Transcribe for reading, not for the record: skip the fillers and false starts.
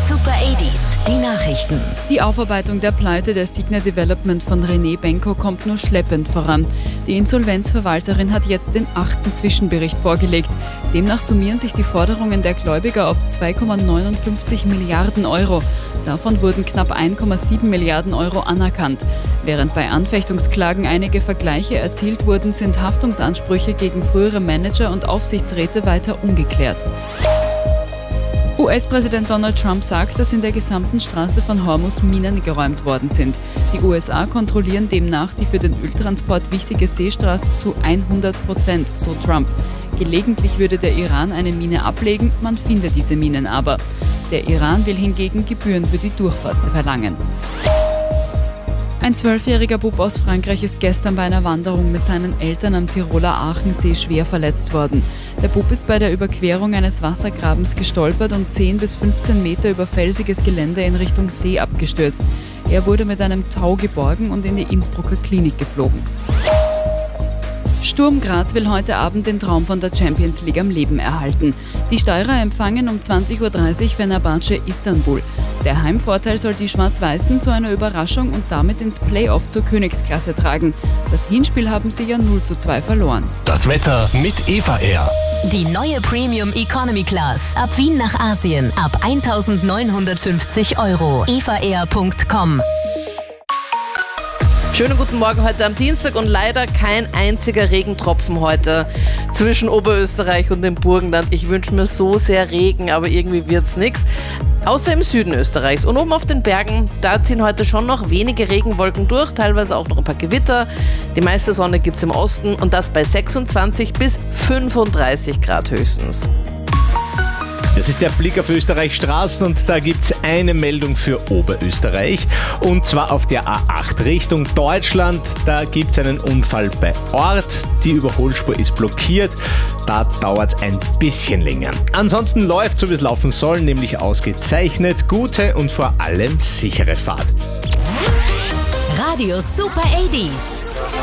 Super 80s, die Nachrichten. Die Aufarbeitung der Pleite der Signa Development von René Benko kommt nur schleppend voran. Die Insolvenzverwalterin hat jetzt den 8. Zwischenbericht vorgelegt. Demnach summieren sich die Forderungen der Gläubiger auf 2,59 Milliarden Euro. Davon wurden knapp 1,7 Milliarden Euro anerkannt. Während bei Anfechtungsklagen einige Vergleiche erzielt wurden, sind Haftungsansprüche gegen frühere Manager und Aufsichtsräte weiter ungeklärt. US-Präsident Donald Trump sagt, dass in der gesamten Straße von Hormuz Minen geräumt worden sind. Die USA kontrollieren demnach die für den Öltransport wichtige Seestraße zu 100%, so Trump. Gelegentlich würde der Iran eine Mine ablegen, man finde diese Minen aber. Der Iran will hingegen Gebühren für die Durchfahrt verlangen. Ein 12-jähriger Bub aus Frankreich ist gestern bei einer Wanderung mit seinen Eltern am Tiroler Aachensee schwer verletzt worden. Der Bub ist bei der Überquerung eines Wassergrabens gestolpert und 10 bis 15 Meter über felsiges Gelände in Richtung See abgestürzt. Er wurde mit einem Tau geborgen und in die Innsbrucker Klinik geflogen. Sturm Graz will heute Abend den Traum von der Champions League am Leben erhalten. Die Steirer empfangen um 20.30 Uhr Fenerbahce Istanbul. Der Heimvorteil soll die Schwarz-Weißen zu einer Überraschung und damit ins Playoff zur Königsklasse tragen. Das Hinspiel haben sie ja 0:2 verloren. Das Wetter mit Eva Air. Die neue Premium Economy Class. Ab Wien nach Asien. Ab 1.950 Euro. evaair.com. Schönen guten Morgen heute am Dienstag und leider kein einziger Regentropfen heute zwischen Oberösterreich und dem Burgenland. Ich wünsche mir so sehr Regen, aber irgendwie wird's nichts. Außer im Süden Österreichs und oben auf den Bergen, da ziehen heute schon noch wenige Regenwolken durch, teilweise auch noch ein paar Gewitter. Die meiste Sonne gibt's im Osten und das bei 26 bis 35 Grad höchstens. Das ist der Blick auf Österreichs Straßen und da gibt es eine Meldung für Oberösterreich und zwar auf der A8 Richtung Deutschland. Da gibt es einen Unfall bei Ort, die Überholspur ist blockiert, da dauert es ein bisschen länger. Ansonsten läuft so wie es laufen soll, nämlich ausgezeichnet, gute und vor allem sichere Fahrt. Radio Super 80s.